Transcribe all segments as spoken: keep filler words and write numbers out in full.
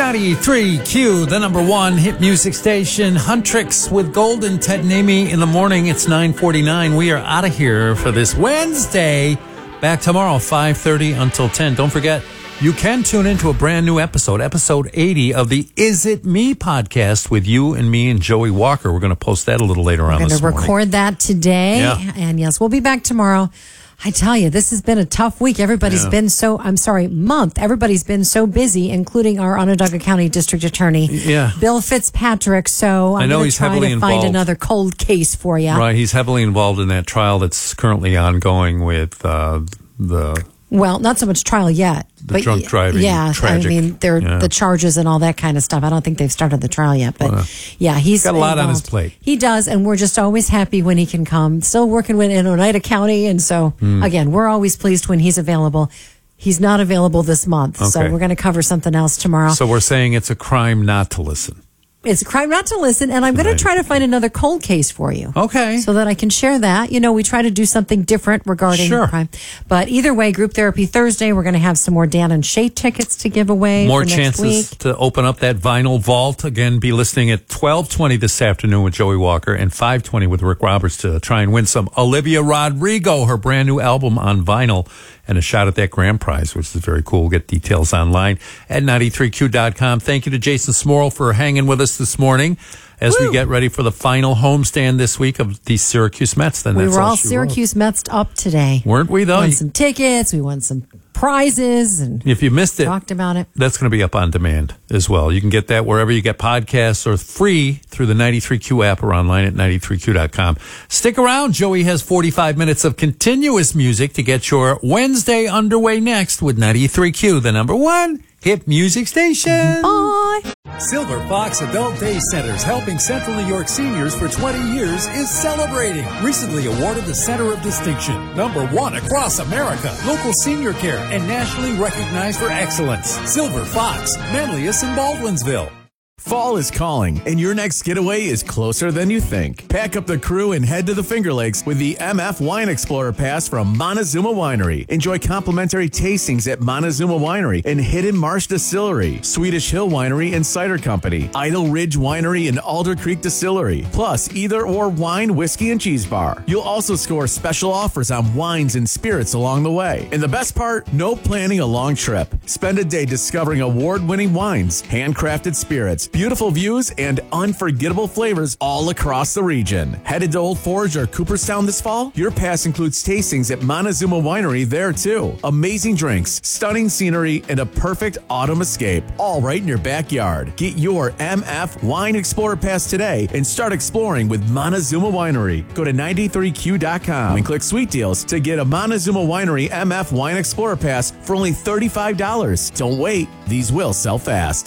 ninety-three Q, the number one hit music station. Huntrix with Golden, Ted and Amy in the morning. It's nine forty-nine. We are out of here for this Wednesday. Back tomorrow, five thirty until ten. Don't forget, you can tune into a brand new episode, episode eighty of the Is It Me podcast with you and me and Joey Walker. We're going to post that a little later on this morning. We're going to record that today. Yeah. And yes, we'll be back tomorrow. I tell you, this has been a tough week. Everybody's Yeah. been so, I'm sorry, month. Everybody's been so busy, including our Onondaga County District Attorney, Yeah. Bill Fitzpatrick. So I'm I know going he's to try heavily to find involved. another cold case for you. Right, he's heavily involved in that trial that's currently ongoing with uh, the... Well, not so much trial yet. The drunk driving, Yeah, tragic. I mean, they're Yeah. the charges and all that kind of stuff. I don't think they've started the trial yet, but Well, yeah, he's got a lot on his involved. plate. He does, and we're just always happy when he can come. Still working with in Oneida County, and so Hmm. again, we're always pleased when he's available. He's not available this month, so Okay. we're going to cover something else tomorrow. So we're saying it's a crime not to listen. It's a crime not to listen, and I'm going to try to find another cold case for you. Okay. So that I can share that. You know, we try to do something different regarding Sure. crime. But either way, Group Therapy Thursday, we're going to have some more Dan and Shay tickets to give away. More for next chances week. to open up that vinyl vault. Again, be listening at twelve twenty this afternoon with Joey Walker and five twenty with Rick Roberts to try and win some Olivia Rodrigo, her brand new album on vinyl, and a shot at that grand prize, which is very cool. We'll get details online at ninety-three Q dot com. Thank you to Jason Smorrell for hanging with us this morning as Woo. we get ready for the final homestand this week of the Syracuse Mets. Then We that's were all she Syracuse Mets up today. wrote. Weren't we, though? Won some tickets. We won some prizes and If you missed it, talked about it. that's going to be up on demand as well. You can get that wherever you get podcasts or free through the ninety-three Q app or online at ninety-three Q dot com. Stick around. Joey has forty-five minutes of continuous music to get your Wednesday underway next with ninety-three Q, the number one hit music station. Bye. Silver Fox Adult Day Centers, helping Central New York seniors for twenty years, is celebrating. Recently awarded the Center of Distinction, number one across America. Local senior care and nationally recognized for excellence. Silver Fox, Manlius and Baldwinsville. Fall is calling, and your next getaway is closer than you think. Pack up the crew and head to the Finger Lakes with the M F Wine Explorer Pass from Montezuma Winery. Enjoy complimentary tastings at Montezuma Winery and Hidden Marsh Distillery, Swedish Hill Winery and Cider Company, Idle Ridge Winery and Alder Creek Distillery, plus either or wine, whiskey, and cheese bar. You'll also score special offers on wines and spirits along the way. And the best part, no planning a long trip. Spend a day discovering award-winning wines, handcrafted spirits, beautiful views, and unforgettable flavors all across the region. Headed to Old Forge or Cooperstown this fall? Your pass includes tastings at Montezuma Winery there too. Amazing drinks, stunning scenery, and a perfect autumn escape, all right in your backyard. Get your M F Wine Explorer Pass today and start exploring with Montezuma Winery. Go to ninety-three Q dot com and click Sweet Deals to get a Montezuma Winery M F Wine Explorer Pass for only thirty-five dollars. Don't wait, these will sell fast.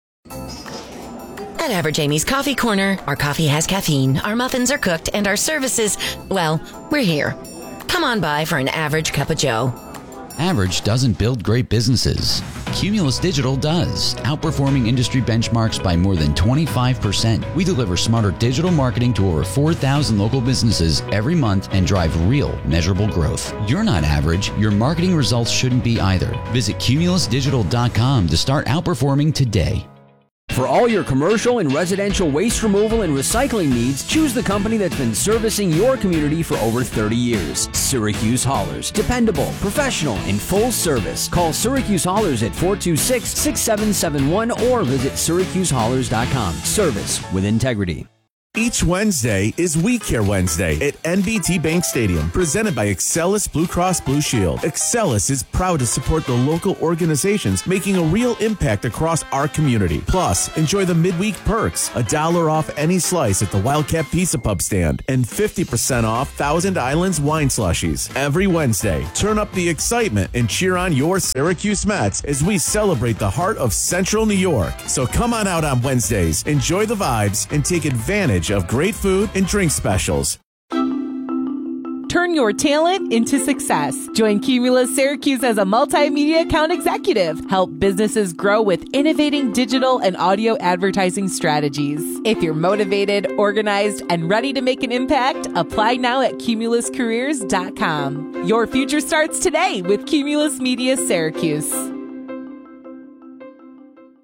At Average Amy's Coffee Corner, our coffee has caffeine, our muffins are cooked, and our services, well, we're here. Come on by for an average cup of joe. Average doesn't build great businesses. Cumulus Digital does, outperforming industry benchmarks by more than twenty-five percent. We deliver smarter digital marketing to over four thousand local businesses every month and drive real, measurable growth. You're not average. Your marketing results shouldn't be either. Visit cumulus digital dot com to start outperforming today. For all your commercial and residential waste removal and recycling needs, choose the company that's been servicing your community for over thirty years. Syracuse Haulers. Dependable, professional, and full service. Call Syracuse Haulers at four two six, six seven seven one or visit syracuse haulers dot com. Service with integrity. Each Wednesday is We Care Wednesday at N B T Bank Stadium, presented by Excelis Blue Cross Blue Shield. Excelis is proud to support the local organizations making a real impact across our community. Plus, enjoy the midweek perks, a dollar off any slice at the Wildcat Pizza Pub stand, and fifty percent off Thousand Islands wine slushies. Every Wednesday, turn up the excitement and cheer on your Syracuse Mets as we celebrate the heart of Central New York. So come on out on Wednesdays, enjoy the vibes, and take advantage of great food and drink specials. Turn your talent into success. Join Cumulus Syracuse as a multimedia account executive. Help businesses grow with innovating digital and audio advertising strategies. If you're motivated, organized, and ready to make an impact, apply now at cumulus careers dot com. Your future starts today with Cumulus Media Syracuse.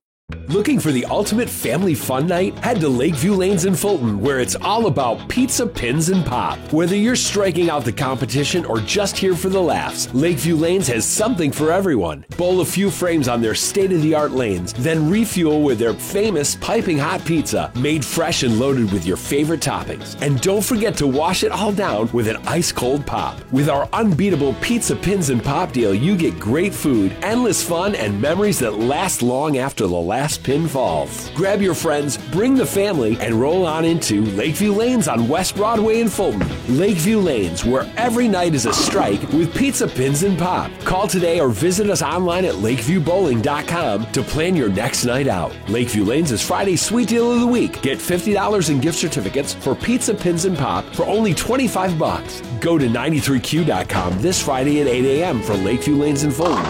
Looking for the ultimate family fun night? Head to Lakeview Lanes in Fulton, where it's all about pizza, pins, and pop. Whether you're striking out the competition or just here for the laughs, Lakeview Lanes has something for everyone. Bowl a few frames on their state-of-the-art lanes, then refuel with their famous piping hot pizza, made fresh and loaded with your favorite toppings. And don't forget to wash it all down with an ice-cold pop. With our unbeatable pizza, pins, and pop deal, you get great food, endless fun, and memories that last long after the last pin falls. Grab your friends, bring the family, and roll on into Lakeview Lanes on West Broadway in Fulton. Lakeview Lanes, where every night is a strike with pizza, pins, and pop. Call today or visit us online at lakeview bowling dot com to plan your next night out. Lakeview Lanes is Friday's sweet deal of the week. Get fifty dollars in gift certificates for pizza, pins, and pop for only twenty-five bucks. Go to ninety-three Q dot com this Friday at eight a.m. for Lakeview Lanes in Fulton.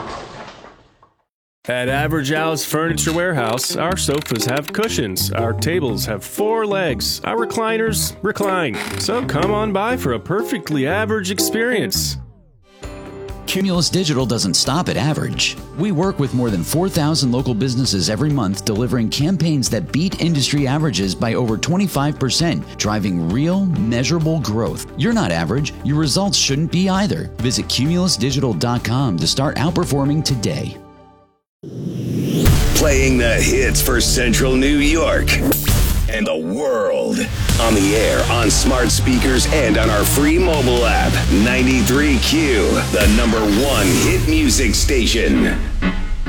At Average Al's Furniture Warehouse, our sofas have cushions, our tables have four legs, our recliners recline. So come on by for a perfectly average experience. Cumulus Digital doesn't stop at average. We work with more than four thousand local businesses every month, delivering campaigns that beat industry averages by over twenty-five percent, driving real, measurable growth. You're not average. Your results shouldn't be either. Visit cumulus digital dot com to start outperforming today. Playing the hits for Central New York and the world. On the air, on smart speakers, and on our free mobile app. ninety-three Q, the number one hit music station.